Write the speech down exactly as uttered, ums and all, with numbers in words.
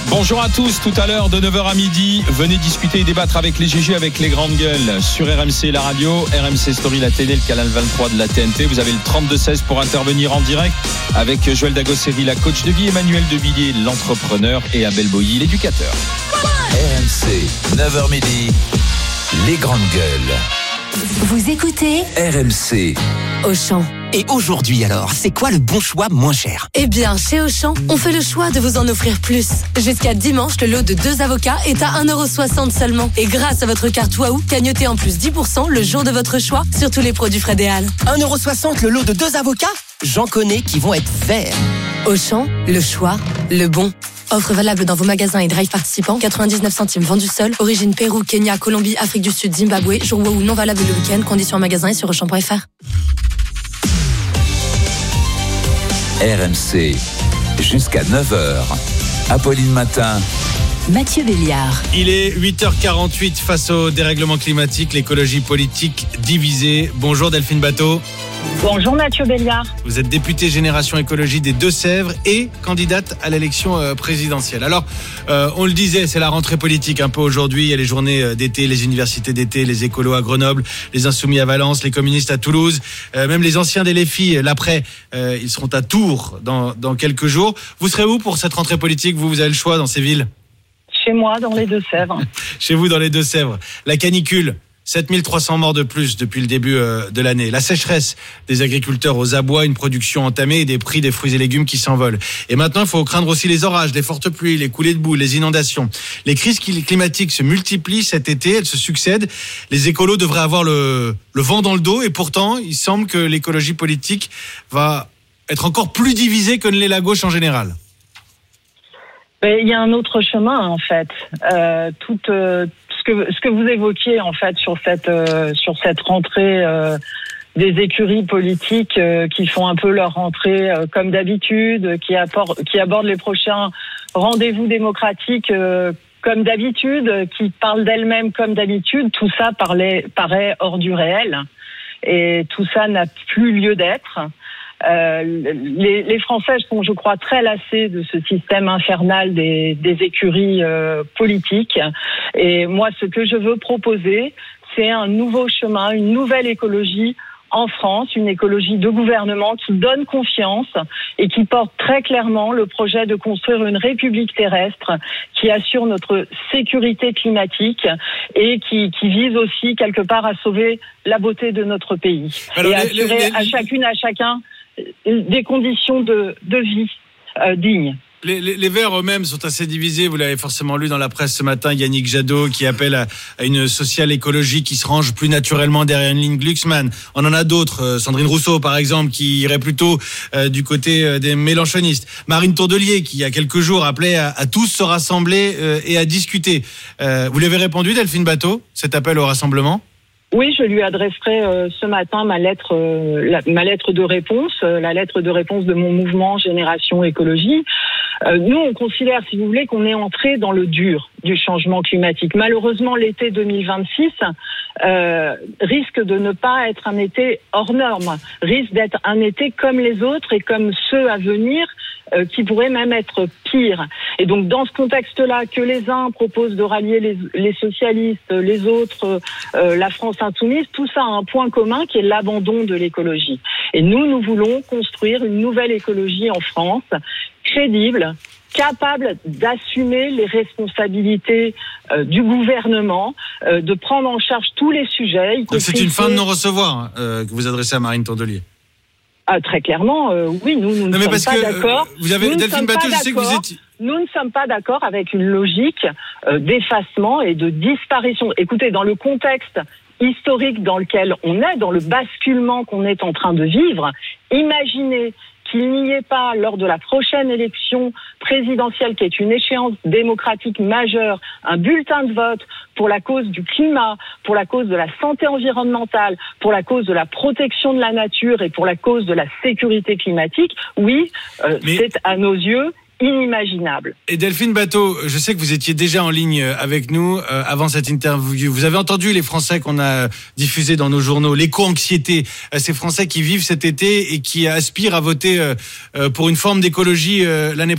Bonjour à tous, tout à l'heure de neuf heures à midi, venez discuter et débattre avec les G G, avec les grandes gueules sur R M C la radio, R M C Story la télé, le canal vingt-trois de la T N T. Vous avez le trente-deux seize pour intervenir en direct avec Joël Dagosseri, la coach de vie, Emmanuel Devilliers, l'entrepreneur, et Abel Boilly, l'éducateur. R M C, neuf heures midi, les grandes gueules. Vous écoutez R M C. Auchan. Et aujourd'hui alors, c'est quoi le bon choix moins cher ? Eh bien, chez Auchan, on fait le choix de vous en offrir plus. Jusqu'à dimanche, le lot de deux avocats est à un euro soixante seulement. Et grâce à votre carte Waouh, gagnotez en plus dix pour cent le jour de votre choix sur tous les produits Frédéal. un euro soixante le lot de deux avocats ? J'en connais qui vont être verts. Auchan, le choix, le bon. Offre valable dans vos magasins et drive participants. quatre-vingt-dix-neuf centimes vendu seul. Origine Pérou, Kenya, Colombie, Afrique du Sud, Zimbabwe. Jour Waouh non valable le week-end. Conditions en magasin et sur auchan point f r. R M C, jusqu'à neuf heures. Apolline Matin. Mathieu Béliard. Il est huit heures quarante-huit face au dérèglement climatique, l'écologie politique divisée. Bonjour Delphine Bateau. Bonjour Mathieu Béliard. Vous êtes députée Génération Écologie des Deux-Sèvres et candidate à l'élection présidentielle. Alors, euh, on le disait, c'est la rentrée politique un peu aujourd'hui. Il y a les journées d'été, les universités d'été, les écolos à Grenoble, les insoumis à Valence, les communistes à Toulouse, euh, même les anciens des Léfis, l'après, euh, ils seront à Tours dans, dans quelques jours. Vous serez où pour cette rentrée politique ? Vous, vous avez le choix dans ces villes ? Chez moi, dans les Deux-Sèvres. Chez vous, dans les Deux-Sèvres. La canicule. sept mille trois cents morts de plus depuis le début de l'année. La sécheresse des agriculteurs aux abois, une production entamée et des prix des fruits et légumes qui s'envolent. Et maintenant, il faut craindre aussi les orages, les fortes pluies, les coulées de boue, les inondations. Les crises climatiques se multiplient cet été, elles se succèdent. Les écolos devraient avoir le, le vent dans le dos et pourtant, il semble que l'écologie politique va être encore plus divisée que ne l'est la gauche en général. Il y a un autre chemin, en fait. Euh, toute... Euh... Ce que, ce que vous évoquiez en fait sur cette euh, sur cette rentrée euh, des écuries politiques euh, qui font un peu leur rentrée euh, comme d'habitude, qui, apport, qui abordent les prochains rendez-vous démocratiques euh, comme d'habitude, qui parlent d'elles-mêmes comme d'habitude, tout ça parlait, paraît hors du réel et tout ça n'a plus lieu d'être. Euh, les, les Français sont, je crois, très lassés de ce système infernal des, des écuries euh, politiques. Et moi, ce que je veux proposer, c'est un nouveau chemin, une nouvelle écologie en France, une écologie de gouvernement qui donne confiance et qui porte très clairement le projet de construire une république terrestre qui assure notre sécurité climatique et qui, qui vise aussi quelque part à sauver la beauté de notre pays. Alors, et à assurer les, les, les... à chacune, à chacun des conditions de, de vie euh, dignes. Les, les, les Verts eux-mêmes sont assez divisés. Vous l'avez forcément lu dans la presse ce matin, Yannick Jadot qui appelle à, à une sociale écologie qui se range plus naturellement derrière une ligne Glucksmann. On en a d'autres, euh, Sandrine Rousseau par exemple, qui irait plutôt euh, du côté euh, des mélenchonistes. Marine Tourdelier qui il y a quelques jours appelait à, à tous se rassembler euh, et à discuter. Euh, vous lui avez répondu, Delphine Bateau, cet appel au rassemblement ? Oui, je lui adresserai euh, ce matin ma lettre, euh, la, ma lettre de réponse, euh, la lettre de réponse de mon mouvement Génération Écologie. Euh, nous, on considère, si vous voulez, qu'on est entré dans le dur du changement climatique. Malheureusement, l'été deux mille vingt-six euh, risque de ne pas être un été hors norme, risque d'être un été comme les autres et comme ceux à venir, euh, qui pourraient même être pires. Et donc, dans ce contexte-là, que les uns proposent de rallier les, les socialistes, les autres, euh, la France insoumise, tout ça a un point commun qui est l'abandon de l'écologie. Et nous, nous voulons construire une nouvelle écologie en France, crédible, capable d'assumer les responsabilités euh, du gouvernement, euh, de prendre en charge tous les sujets. Donc c'est une fin de non-recevoir euh, que vous adressez à Marine Tourdelier. Ah, très clairement, euh, oui, nous, nous non, ne mais sommes parce pas que, d'accord. Vous avez nous Delphine Bateau, je sais que vous étiez... Nous ne sommes pas d'accord avec une logique euh, d'effacement et de disparition. Écoutez, dans le contexte historique dans lequel on est, dans le basculement qu'on est en train de vivre, imaginez qu'il n'y ait pas, lors de la prochaine élection présidentielle, qui est une échéance démocratique majeure, un bulletin de vote pour la cause du climat, pour la cause de la santé environnementale, pour la cause de la protection de la nature et pour la cause de la sécurité climatique, oui, euh, Mais... c'est à nos yeux inimaginable. Et Delphine Bateau, je sais que vous étiez déjà en ligne avec nous euh, avant cette interview. Vous avez entendu les Français qu'on a diffusés dans nos journaux, l'éco-anxiété, euh, ces Français qui vivent cet été et qui aspirent à voter euh, euh, pour une forme d'écologie euh, l'année prochaine.